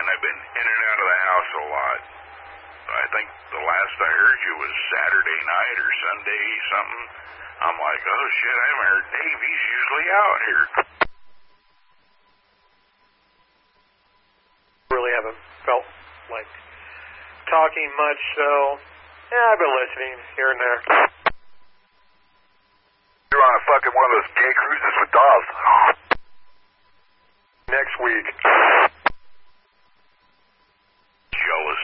I've been in and out of the house a lot. I think the last I heard you was Saturday night or Sunday something. I'm like, oh shit, I haven't heard Dave. He's usually out here. Really haven't felt like talking much, so yeah, I've been listening here and there. You're on a fucking one of those gay cruises with Dawes. Next week. Jealous.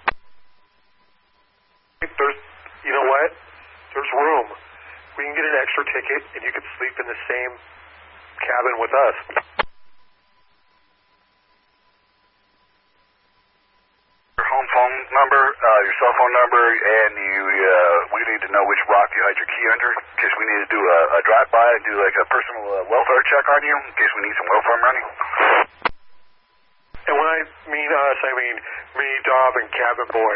There's, you know what? There's room. We can get an extra ticket, and you can sleep in the same cabin with us. Your home phone number, your cell phone number, and we need to know which rock you hide your key under, in case we need to do a drive-by and do like a personal welfare check on you, in case we need some welfare money. And when I mean us, I mean me, Dom, and Cabin Boy.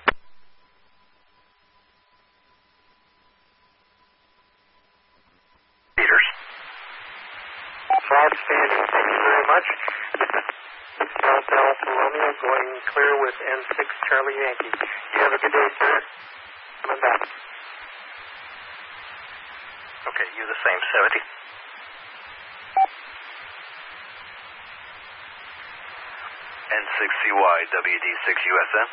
Peters. Flag standing, thank you very much. South Alpha Romeo going clear with N6 Charlie Yankee. You have a good day, sir. Coming back. Okay, you the same, 70. N6CY, WD6USN.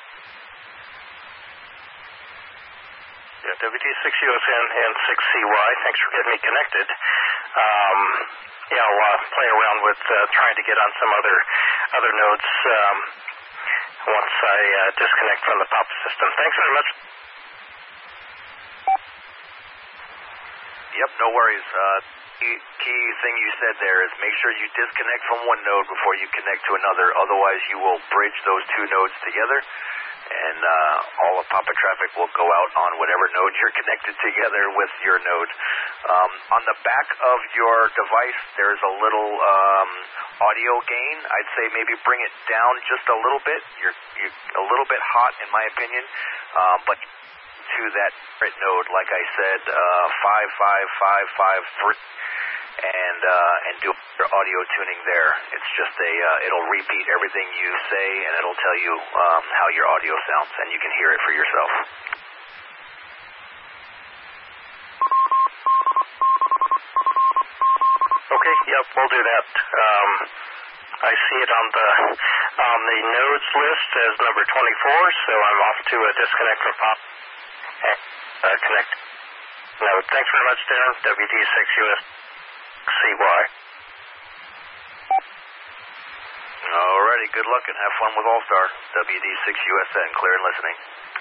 Yeah, WD6USN and 6CY. Thanks for getting me connected. Yeah, I'll play around with trying to get on some other nodes once I disconnect from the POP system. Thanks very much. Yep, no worries. Key thing you said there is make sure you disconnect from one node before you connect to another. Otherwise, you will bridge those two nodes together, and all of POPA traffic will go out on whatever node you're connected together with your node. On the back of your device, there's a little audio gain. I'd say maybe bring it down just a little bit. You're a little bit hot, in my opinion, but to that node, like I said, 55553, and do your audio tuning there. It's just it'll repeat everything you say, and it'll tell you how your audio sounds, and you can hear it for yourself. Okay, yep, we'll do that. I see it on the nodes list as number 24, so I'm off to a disconnect from POP. Connect node. Thanks very much, Darren. WD6USCY. Alrighty, good luck and have fun with All-Star. WD6USN, clear and listening.